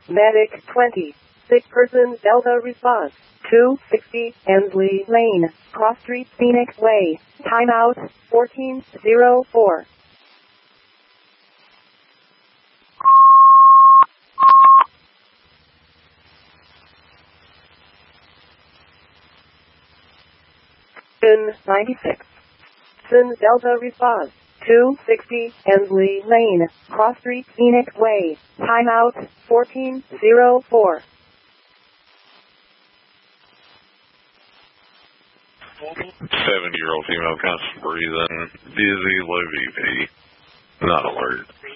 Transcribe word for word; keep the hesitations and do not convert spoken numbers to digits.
Medic twenty. Sick person Delta response. two sixty Ensley Lane, Cross Street, Phoenix Way. Timeout fourteen oh four. ninety-six. Sun Delta response. two sixty Ensley Lane, Cross Street, Phoenix Way. Timeout fourteen oh four. seventy-year-old female constable breathing, dizzy, low B P. Not alert.